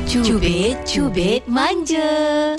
Cubit Manja.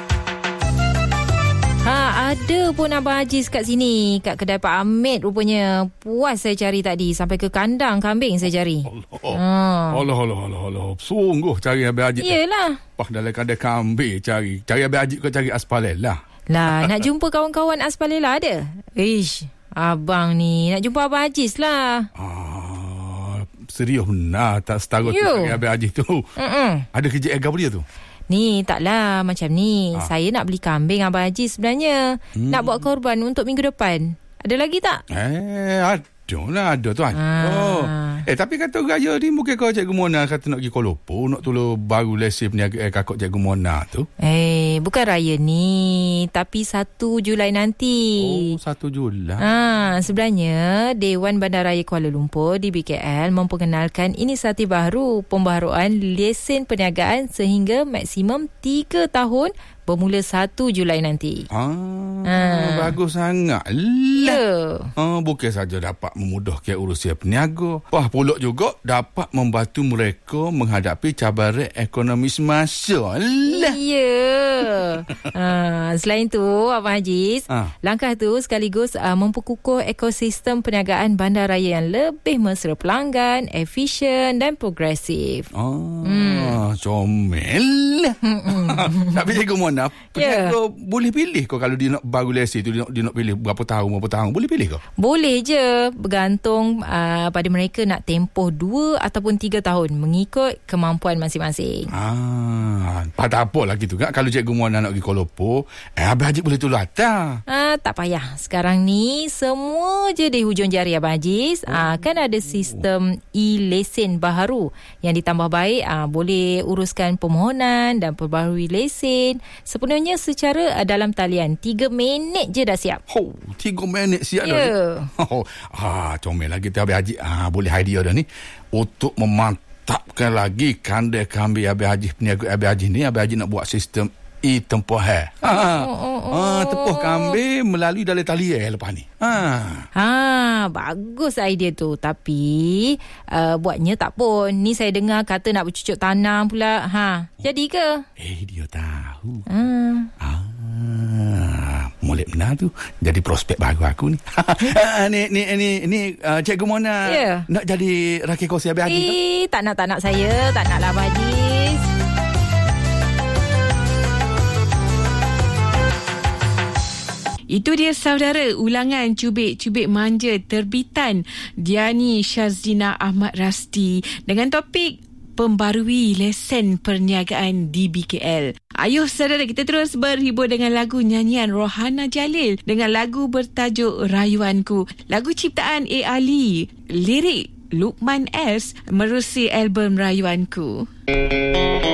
Ada pun Abang Aziz kat sini, kat kedai Pak Hamid rupanya. Puas saya cari tadi, sampai ke kandang kambing saya cari. Allah. Sungguh cari Abang Aziz. Yelah. Dalam kedai kambing cari Abang Aziz kau cari Aspalela. Lah, nak jumpa kawan-kawan Aspalela ada? Ish, abang ni nak jumpa Abang Aziz lah. Serius benar tak setara tu cari Abang Aziz tu. Ada kerja apa dia tu? Ni taklah macam ni. Saya nak beli kambing Abang Haji sebenarnya. Nak buat korban untuk minggu depan. Ada lagi tak? Ada tuan. Tapi kata raya ni mungkin kau Cikgu Mona kata nak pergi Kuala Lumpur, nak tolong baru lesen peniaga kakak Cikgu Mona tu. Bukan raya ni, tapi 1 Julai nanti. 1 Julai. Sebenarnya Dewan Bandaraya Kuala Lumpur di BKL memperkenalkan inisiatif baru pembaharuan lesen perniagaan sehingga maksimum 3 tahun bermula 1 Julai nanti. Bagus sangat. Bukan saja dapat memudahkan urusan peniaga, pulak juga dapat membantu mereka menghadapi cabaran ekonomi semasa. Selain tu Abang Hajiz, langkah tu sekaligus memperkukuh ekosistem perniagaan bandaraya yang lebih mesra pelanggan, efisien dan progresif. Comel. Tapi Cikgu Mona, peniaga boleh pilih kau kalau dia nak baru lesen tu, dia nak pilih berapa tahun, boleh pilih kau? Boleh je, bergantung pada mereka nak tempoh 2 ataupun 3 tahun mengikut kemampuan masing-masing. Tak apa lagi tu kan. Kalau Cikgu Mona nak pergi Kuala Lumpur, Abang Haji boleh tolong hantar. Tak payah. Sekarang ni semua je di hujung jari Abang Haji. Kan ada sistem e-lesen baharu yang ditambah baik. Boleh uruskan permohonan dan perbaharui lesen sepenuhnya secara dalam talian. 3 minit je dah siap. 3 minit siap dah. Comel lagi tu Abang Haji. Boleh idea dah ni untuk memantapkan lagi kandai kambing Abang Haji, peniaga Abang Haji ni. Abang Haji nak buat sistem e-tempoh tempoh kambing melalui dalam talian lepas ni. Bagus idea tu. Tapi buatnya tak pun. Ni saya dengar kata nak bercucuk tanam pula. Jadi ke? Dia tahu. Molek benar tu. Jadi prospek baru aku ni. Ni Cikgu Mona nak jadi rakyat kursi Abang Haji. Tak nak saya. Tak nak lah Abang Haji. Itu dia saudara, ulangan Cubit Manja terbitan Diani Syazlina Ahmad Rasti dengan topik pembarui lesen perniagaan di BKL. Ayuh saudara, kita terus berhibur dengan lagu nyanyian Rohana Jalil dengan lagu bertajuk Rayuanku. Lagu ciptaan A. Ali, lirik Luqman S menerusi album Rayuanku.